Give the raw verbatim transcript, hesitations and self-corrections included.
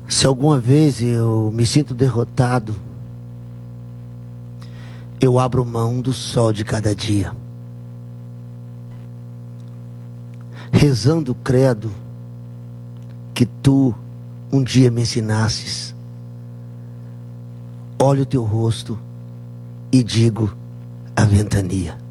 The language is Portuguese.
Se alguma vez eu me sinto derrotado, eu abro mão do sol de cada dia, rezando o credo que tu um dia me ensinasses. Olho o teu rosto e digo a ventania.